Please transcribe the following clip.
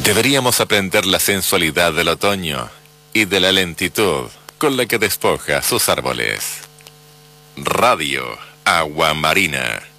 Deberíamos aprender la sensualidad del otoño y de la lentitud con la que despoja sus árboles. Radio Agua Marina.